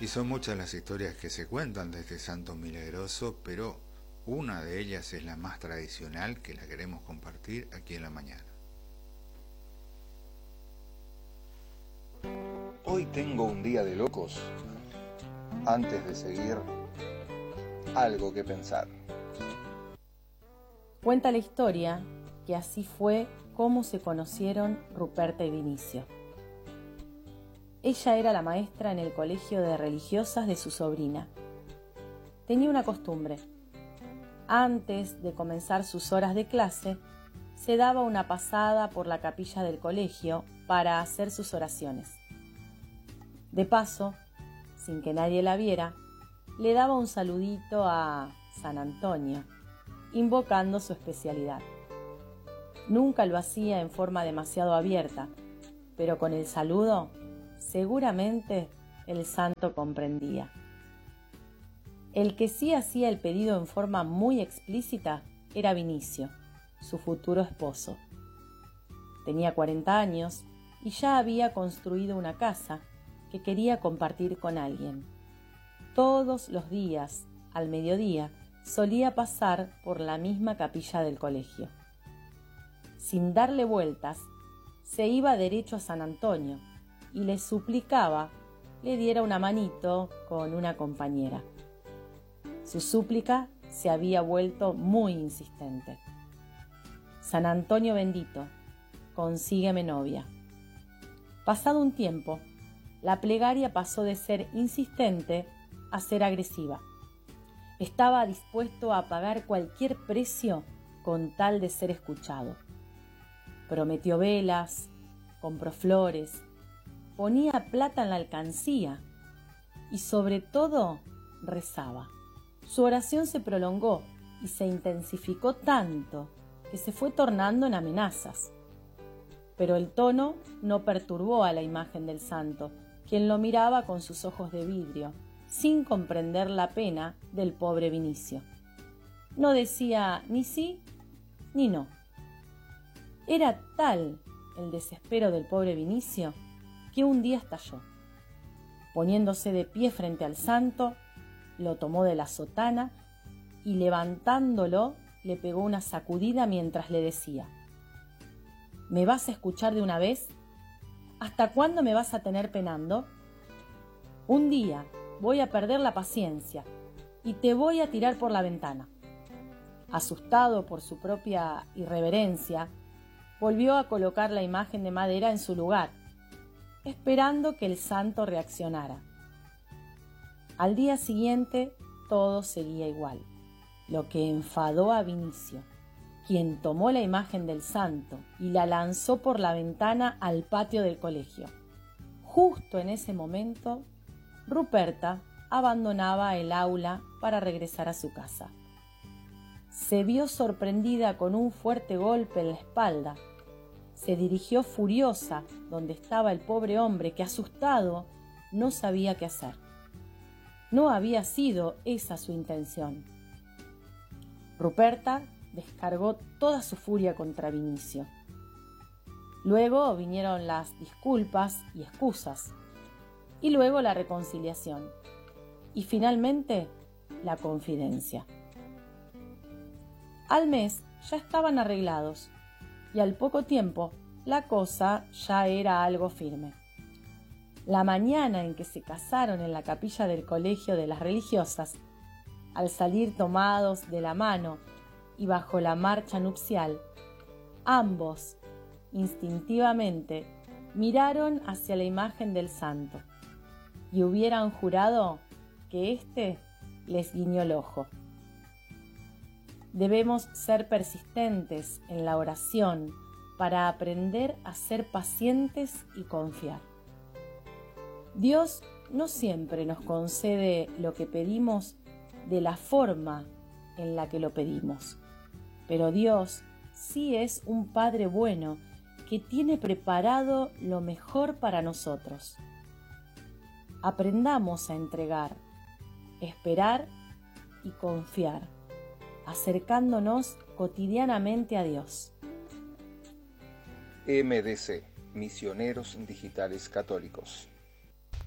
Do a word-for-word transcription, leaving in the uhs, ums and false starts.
Y son muchas las historias que se cuentan de este santo milagroso, pero una de ellas es la más tradicional que la queremos compartir aquí en la mañana. Hoy tengo un día de locos. Antes de seguir, algo que pensar. Cuenta la historia que así fue como se conocieron Ruperta y Vinicio. Ella era la maestra en el colegio de religiosas de su sobrina. Tenía una costumbre. Antes de comenzar sus horas de clase, se daba una pasada por la capilla del colegio para hacer sus oraciones. De paso, sin que nadie la viera, le daba un saludito a San Antonio, invocando su especialidad. Nunca lo hacía en forma demasiado abierta, pero con el saludo seguramente el santo comprendía. El que sí hacía el pedido en forma muy explícita era Vinicio, su futuro esposo. Tenía cuarenta años y ya había construido una casa que quería compartir con alguien. Todos los días, al mediodía, solía pasar por la misma capilla del colegio. Sin darle vueltas, se iba derecho a San Antonio y le suplicaba le diera una manito con una compañera. Su súplica se había vuelto muy insistente. San Antonio bendito, consígueme novia. Pasado un tiempo, la plegaria pasó de ser insistente a ser agresiva. Estaba dispuesto a pagar cualquier precio con tal de ser escuchado. Prometió velas, compró flores, ponía plata en la alcancía y sobre todo rezaba. Su oración se prolongó y se intensificó tanto que se fue tornando en amenazas. Pero el tono no perturbó a la imagen del santo, quien lo miraba con sus ojos de vidrio, sin comprender la pena del pobre Vinicio. No decía ni sí ni no. Era tal el desespero del pobre Vinicio que un día estalló. Poniéndose de pie frente al santo, lo tomó de la sotana y levantándolo le pegó una sacudida mientras le decía: ¿me vas a escuchar de una vez? ¿Hasta cuándo me vas a tener penando? Un día voy a perder la paciencia y te voy a tirar por la ventana. Asustado por su propia irreverencia, volvió a colocar la imagen de madera en su lugar, esperando que el santo reaccionara. Al día siguiente todo seguía igual, lo que enfadó a Vinicio, quien tomó la imagen del santo y la lanzó por la ventana al patio del colegio. Justo en ese momento, Ruperta abandonaba el aula para regresar a su casa. Se vio sorprendida con un fuerte golpe en la espalda. Se dirigió furiosa donde estaba el pobre hombre que, asustado, no sabía qué hacer. No había sido esa su intención. Ruperta descargó toda su furia contra Vinicio. Luego vinieron las disculpas y excusas, y luego la reconciliación, y finalmente la confidencia. Al mes ya estaban arreglados, y al poco tiempo la cosa ya era algo firme. La mañana en que se casaron en la capilla del colegio de las religiosas, al salir tomados de la mano y bajo la marcha nupcial, ambos, instintivamente, miraron hacia la imagen del santo y hubieran jurado que éste les guiñó el ojo. Debemos ser persistentes en la oración para aprender a ser pacientes y confiar. Dios no siempre nos concede lo que pedimos de la forma en la que lo pedimos, pero Dios sí es un Padre bueno que tiene preparado lo mejor para nosotros. Aprendamos a entregar, esperar y confiar, acercándonos cotidianamente a Dios. M D C, Misioneros Digitales Católicos.